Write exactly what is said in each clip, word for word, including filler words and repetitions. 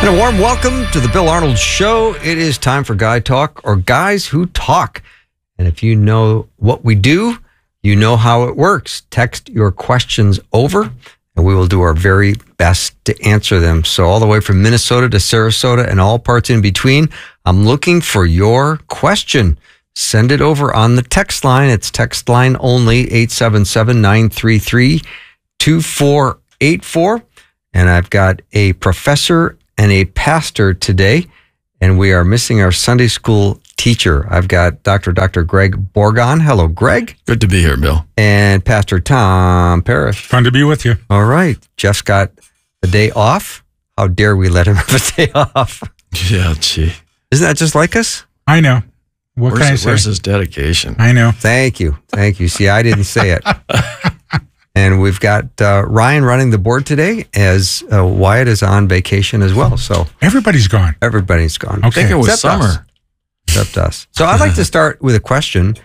And a warm welcome to the Bill Arnold Show. It is time for Guy Talk, or Guys Who Talk. And if you know what we do, you know how it works. Text your questions over, and we will do our very best to answer them. So all the way from Minnesota to Sarasota and all parts in between, I'm looking for your question. Send it over on the text line. It's text line only, eight seven seven, nine three three, two four eight four. And I've got a professor and a pastor today, and we are missing our Sunday school teacher. I've got Doctor Doctor Greg Borgon. Hello, Greg. Good to be here, Bill. And Pastor Tom Parrish. Fun to be with you. All right. Jeff's got a day off. How dare we let him have a day off? Yeah, gee. Isn't that just like us? I know. What where's can I his, say? Where's his dedication? I know. Thank you. Thank you. See, I didn't say it. And we've got uh, Ryan running the board today, as uh, Wyatt is on vacation as well. So everybody's gone. Everybody's gone. Okay. I think it was Except summer. Us. Except us. So I'd like to start with a question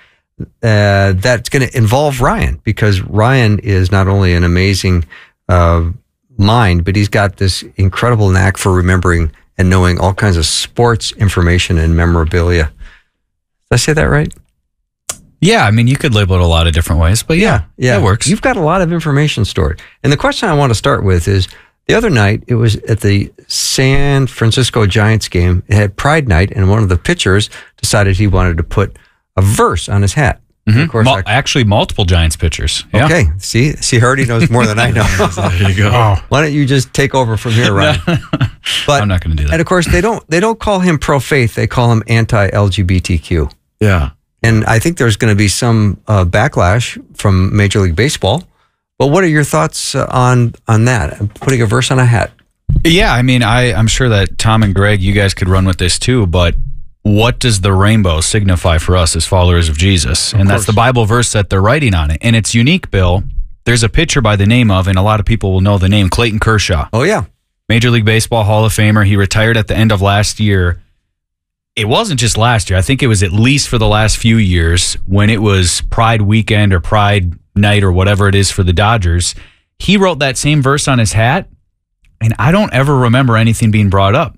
uh, that's going to involve Ryan, because Ryan is not only an amazing uh, mind, but he's got this incredible knack for remembering and knowing all kinds of sports information and memorabilia. Did I say that right? Yeah, I mean, you could label it a lot of different ways, but yeah, yeah, it works. You've got a lot of information stored. And the question I want to start with is, the other night, it was at the San Francisco Giants game. It had Pride Night, and one of the pitchers decided he wanted to put a verse on his hat. Mm-hmm. Of course, Mul- I, actually, multiple Giants pitchers. Yeah. Okay, see, see, he already knows more than I know. There you go. Oh. Why don't you just take over from here, Ryan? But I'm not going to do that. And of course, they don't they don't call him pro-faith; they call him anti-L G B T Q. Yeah. And I think there's going to be some uh, backlash from Major League Baseball. But what are your thoughts uh, on on that? Putting a verse on a hat. Yeah, I mean, I, I'm sure that Tom and Greg, you guys could run with this too, but what does the rainbow signify for us as followers of Jesus? Of and course. that's the Bible verse that they're writing on it. And it's unique, Bill. There's a pitcher by the name of, and a lot of people will know the name, Clayton Kershaw. Oh, yeah. Major League Baseball Hall of Famer. He retired at the end of last year. It wasn't just last year. I think it was at least for the last few years when it was Pride Weekend or Pride Night or whatever it is for the Dodgers. He wrote that same verse on his hat, and I don't ever remember anything being brought up.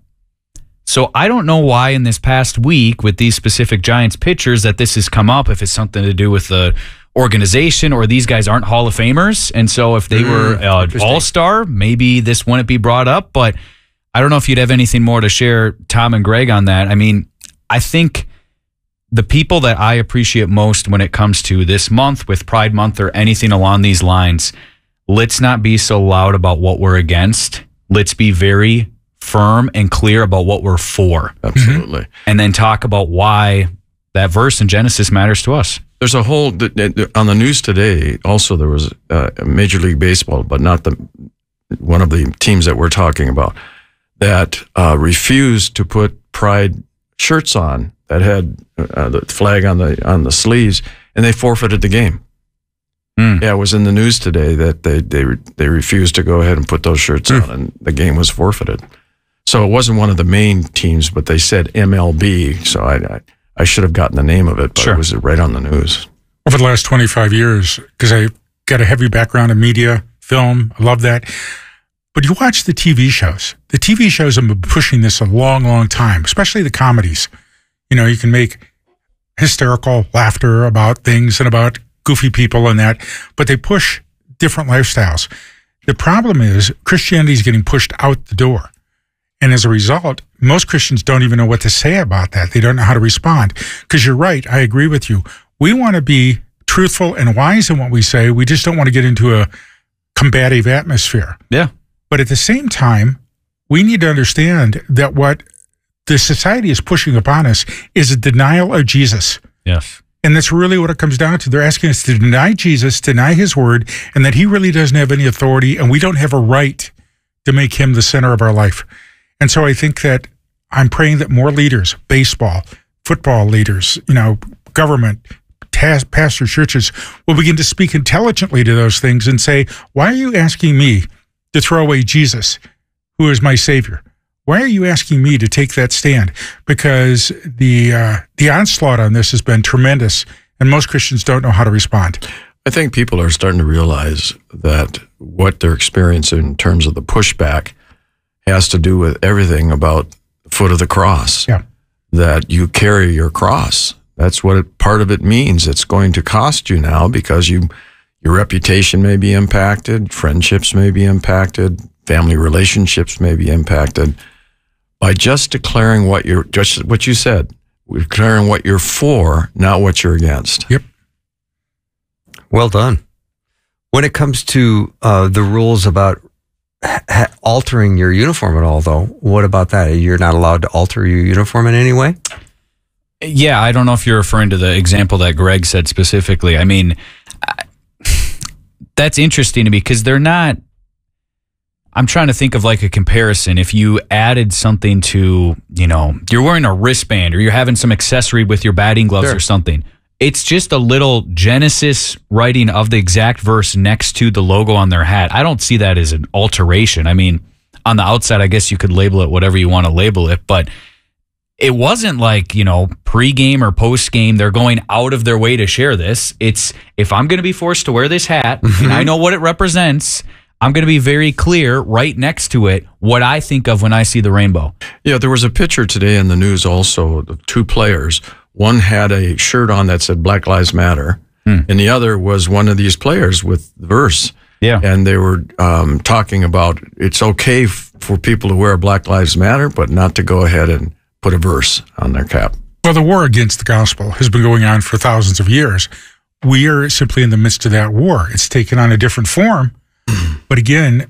So I don't know why in this past week with these specific Giants pitchers that this has come up, if it's something to do with the organization or these guys aren't Hall of Famers. And so if they Mm, were uh, interesting. all-star, maybe this wouldn't be brought up. But I don't know if you'd have anything more to share, Tom and Greg, on that. I mean, I think the people that I appreciate most when it comes to this month with Pride Month or anything along these lines, let's not be so loud about what we're against. Let's be very firm and clear about what we're for. Absolutely. And then talk about why that verse in Genesis matters to us. There's a whole, on the news today, also there was uh, Major League Baseball, but not the one of the teams that we're talking about, that uh, refused to put Pride shirts on that had uh, the flag on the on the sleeves, and they forfeited the game. Mm. Yeah, it was in the news today that they they they refused to go ahead and put those shirts Mm. on, and the game was forfeited. So it wasn't one of the main teams, but they said M L B. So I I, I should have gotten the name of it, but Sure. it was right on the news. Over the last twenty-five years, because I got a heavy background in media, film, I love that. But you watch the T V shows. The T V shows have been pushing this a long, long time, especially the comedies. You know, you can make hysterical laughter about things and about goofy people and that, but they push different lifestyles. The problem is Christianity is getting pushed out the door. And as a result, most Christians don't even know what to say about that. They don't know how to respond. Because you're right, I agree with you. We want to be truthful and wise in what we say. We just don't want to get into a combative atmosphere. Yeah. But at the same time, we need to understand that what the society is pushing upon us is a denial of Jesus. Yes. And that's really what it comes down to. They're asking us to deny Jesus, deny his word, and that he really doesn't have any authority, and we don't have a right to make him the center of our life. And so I think that I'm praying that more leaders, baseball, football leaders, you know, government, tas- pastors, churches, will begin to speak intelligently to those things and say, why are you asking me to throw away Jesus, who is my Savior? Why are you asking me to take that stand? Because the uh, the onslaught on this has been tremendous, and most Christians don't know how to respond. I think people are starting to realize that what they're experiencing in terms of the pushback has to do with everything about the foot of the cross. Yeah. That you carry your cross. That's what it, part of it means. It's going to cost you now because you, your reputation may be impacted, friendships may be impacted, family relationships may be impacted by just declaring what you're, just what you said, declaring what you're for, not what you're against. Yep. Well done. When it comes to uh, the rules about ha- altering your uniform at all, though, what about that? You're not allowed to alter your uniform in any way? Yeah, I don't know if you're referring to the example that Greg said specifically. I mean, I, that's interesting to me because they're not, I'm trying to think of like a comparison. If you added something to, you know, you're wearing a wristband or you're having some accessory with your batting gloves Sure. or something, it's just a little Genesis writing of the exact verse next to the logo on their hat. I don't see that as an alteration. I mean, on the outside, I guess you could label it whatever you want to label it, but it wasn't like, you know, pre-game or post-game, they're going out of their way to share this. It's, if I'm going to be forced to wear this hat, and I know what it represents, I'm going to be very clear right next to it what I think of when I see the rainbow. Yeah, there was a picture today in the news also of two players. One had a shirt on that said Black Lives Matter, hmm. and the other was one of these players with the verse. Yeah. And they were um, talking about it's okay f- for people to wear Black Lives Matter, but not to go ahead and put a verse on their cap. Well, the war against the gospel has been going on for thousands of years. We are simply in the midst of that war. It's taken on a different form. But again,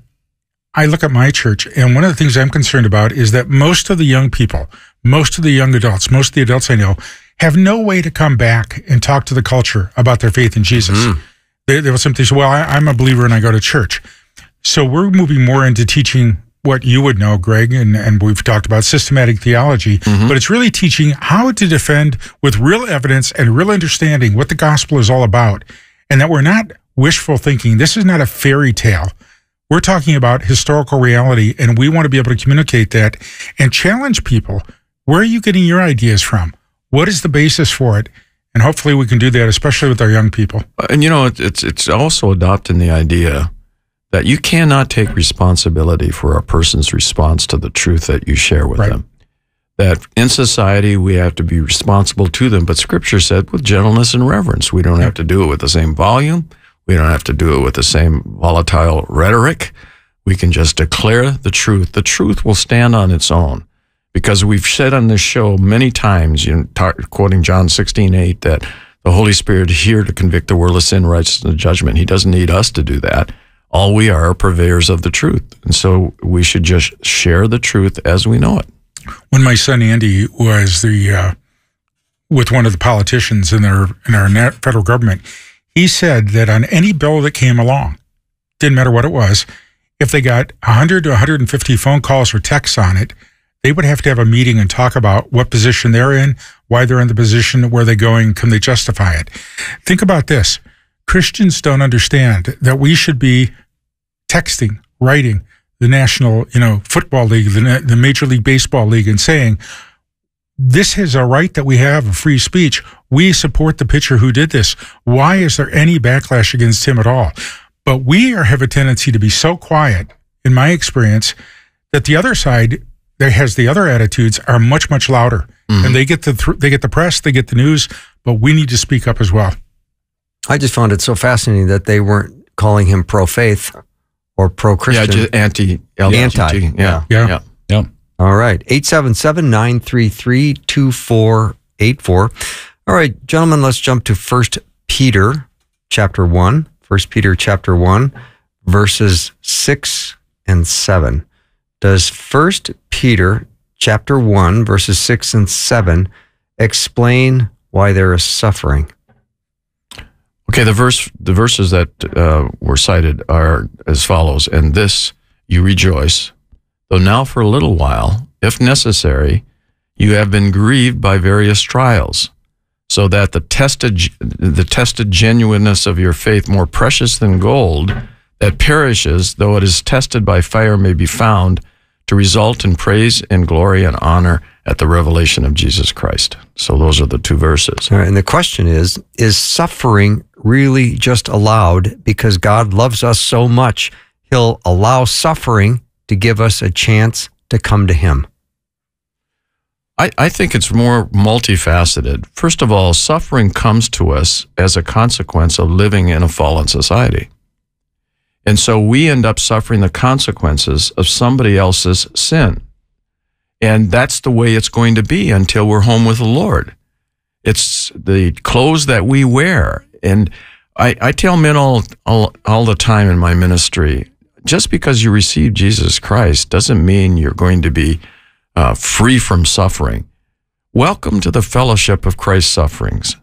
I look at my church, and one of the things I'm concerned about is that most of the young people, most of the young adults, most of the adults I know, have no way to come back and talk to the culture about their faith in Jesus. Mm. They, they will simply say, well, I, I'm a believer and I go to church. So we're moving more into teaching what you would know, Greg, and, and we've talked about systematic theology, mm-hmm. but it's really teaching how to defend with real evidence and real understanding what the gospel is all about, and that we're not wishful thinking. This is not a fairy tale. We're talking about historical reality, and we want to be able to communicate that and challenge people. Where are you getting your ideas from? What is the basis for it? And hopefully we can do that, especially with our young people. And, you know, it's it's also adopting the idea that you cannot take responsibility for a person's response to the truth that you share with right. them. That in society, we have to be responsible to them, but Scripture said with gentleness and reverence. We don't have to do it with the same volume. We don't have to do it with the same volatile rhetoric. We can just declare the truth. The truth will stand on its own. Because we've said on this show many times, you know, tar- quoting John sixteen eight, that the Holy Spirit is here to convict the world of sin, righteousness, and judgment. He doesn't need us to do that. All we are are purveyors of the truth. And so we should just share the truth as we know it. When my son Andy was the uh, with one of the politicians in our in our federal government, he said that on any bill that came along, didn't matter what it was, if they got one hundred to one hundred fifty phone calls or texts on it, they would have to have a meeting and talk about what position they're in, why they're in the position, where they're going, can they justify it? Think about this. Christians don't understand that we should be texting, writing the National, you know, Football League, the, the Major League Baseball League, and saying, this is a right that we have of free speech. We support the pitcher who did this. Why is there any backlash against him at all? But we are, have a tendency to be so quiet, in my experience, that the other side that has the other attitudes are much, much louder. Mm-hmm. And they get the th- they get the press, they get the news, but we need to speak up as well. I just found it so fascinating that they weren't calling him pro-faith or pro-Christian. Yeah, just anti-L G B T. Anti. Yeah. Yeah. yeah. yeah. All right. eight seven seven, nine three three, two four eight four. All right, gentlemen, let's jump to First Peter chapter one. First Peter chapter one, verses six and seven. Does First Peter chapter one, verses six and seven explain why there is suffering? Okay, the verse, the verses that uh, were cited are as follows: "And this you rejoice, though now for a little while, if necessary, you have been grieved by various trials, so that the tested the tested genuineness of your faith, more precious than gold, that perishes, though it is tested by fire, may be found to result in praise and glory and honor at the revelation of Jesus Christ." So those are the two verses. All right, and the question is, is suffering really just allowed because God loves us so much, he'll allow suffering to give us a chance to come to him? I, I think it's more multifaceted. First of all, suffering comes to us as a consequence of living in a fallen society. And so we end up suffering the consequences of somebody else's sin. And that's the way it's going to be until we're home with the Lord. It's the clothes that we wear. And I, I tell men all, all, all the time in my ministry, just because you receive Jesus Christ doesn't mean you're going to be uh, free from suffering. Welcome to the fellowship of Christ's sufferings.